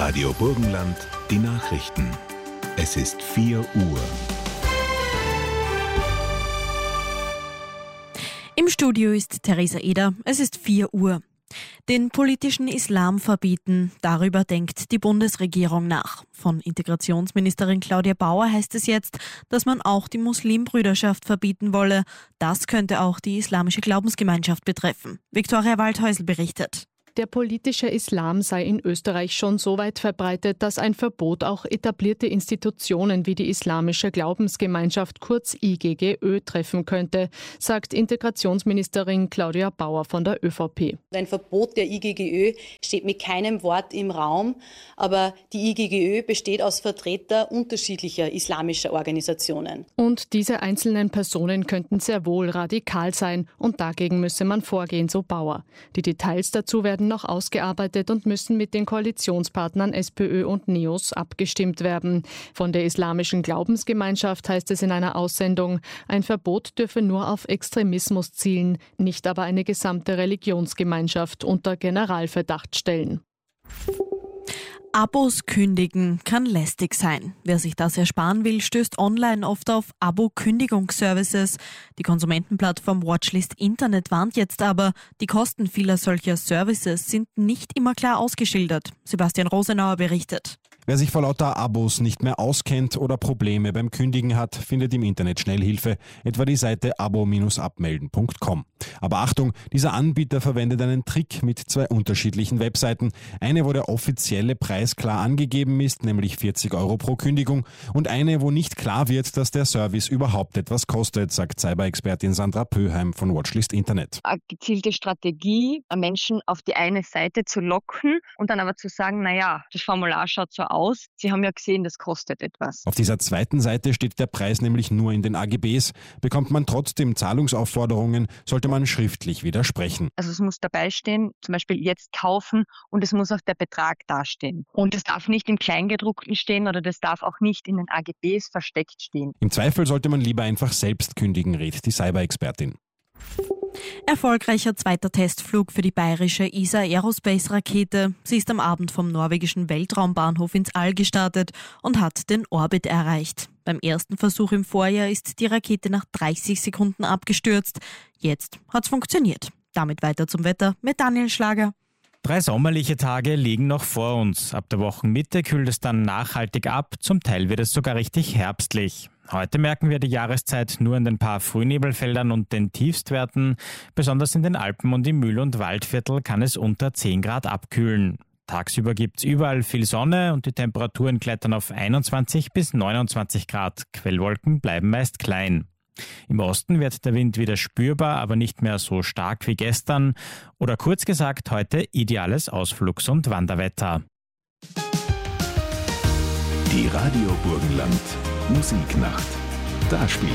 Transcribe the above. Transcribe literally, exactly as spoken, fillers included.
Radio Burgenland, die Nachrichten. Es ist vier Uhr. Im Studio ist Theresa Eder. Es ist vier Uhr. Den politischen Islam verbieten, darüber denkt die Bundesregierung nach. Von Integrationsministerin Claudia Bauer heißt es jetzt, dass man auch die Muslimbrüderschaft verbieten wolle. Das könnte auch die islamische Glaubensgemeinschaft betreffen. Viktoria Waldhäusl berichtet. Der politische Islam sei in Österreich schon so weit verbreitet, dass ein Verbot auch etablierte Institutionen wie die islamische Glaubensgemeinschaft kurz I G G Ö treffen könnte, sagt Integrationsministerin Claudia Bauer von der Ö V P. Ein Verbot der I G G Ö steht mit keinem Wort im Raum, aber die I G G Ö besteht aus Vertretern unterschiedlicher islamischer Organisationen. Und diese einzelnen Personen könnten sehr wohl radikal sein und dagegen müsse man vorgehen, so Bauer. Die Details dazu werden noch ausgearbeitet und müssen mit den Koalitionspartnern SPÖ und NEOS abgestimmt werden. Von der islamischen Glaubensgemeinschaft heißt es in einer Aussendung, ein Verbot dürfe nur auf Extremismus zielen, nicht aber eine gesamte Religionsgemeinschaft unter Generalverdacht stellen. Abos kündigen kann lästig sein. Wer sich das ersparen will, stößt online oft auf Abo-Kündigungsservices. Die Konsumentenplattform Watchlist Internet warnt jetzt aber, die Kosten vieler solcher Services sind nicht immer klar ausgeschildert. Sebastian Rosenauer berichtet. Wer sich vor lauter Abos nicht mehr auskennt oder Probleme beim Kündigen hat, findet im Internet schnell Hilfe, etwa die Seite abo abmelden punkt com. Aber Achtung, dieser Anbieter verwendet einen Trick mit zwei unterschiedlichen Webseiten. Eine, wo der offizielle Preis klar angegeben ist, nämlich vierzig Euro pro Kündigung, und eine, wo nicht klar wird, dass der Service überhaupt etwas kostet, sagt Cyber-Expertin Sandra Pöheim von Watchlist Internet. Eine gezielte Strategie, Menschen auf die eine Seite zu locken und dann aber zu sagen, naja, das Formular schaut so aus. Sie haben ja gesehen, das kostet etwas. Auf dieser zweiten Seite steht der Preis nämlich nur in den A G Bs. Bekommt man trotzdem Zahlungsaufforderungen, sollte man schriftlich widersprechen. Also es muss dabei stehen, zum Beispiel jetzt kaufen, und es muss auch der Betrag dastehen. Und es darf nicht im Kleingedruckten stehen oder das darf auch nicht in den A G Bs versteckt stehen. Im Zweifel sollte man lieber einfach selbst kündigen, rät die Cyber-Expertin. Erfolgreicher zweiter Testflug für die bayerische E S A Aerospace-Rakete. Sie ist am Abend vom norwegischen Weltraumbahnhof ins All gestartet und hat den Orbit erreicht. Beim ersten Versuch im Vorjahr ist die Rakete nach dreißig Sekunden abgestürzt. Jetzt hat's funktioniert. Damit weiter zum Wetter mit Daniel Schlager. Drei sommerliche Tage liegen noch vor uns. Ab der Wochenmitte kühlt es dann nachhaltig ab, zum Teil wird es sogar richtig herbstlich. Heute merken wir die Jahreszeit nur in den paar Frühnebelfeldern und den Tiefstwerten. Besonders in den Alpen und im Mühl- und Waldviertel kann es unter zehn Grad abkühlen. Tagsüber gibt es überall viel Sonne und die Temperaturen klettern auf einundzwanzig bis neunundzwanzig Grad. Quellwolken bleiben meist klein. Im Osten wird der Wind wieder spürbar, aber nicht mehr so stark wie gestern. Oder kurz gesagt, heute ideales Ausflugs- und Wanderwetter. Die Radio Burgenland Musiknacht. Da spielt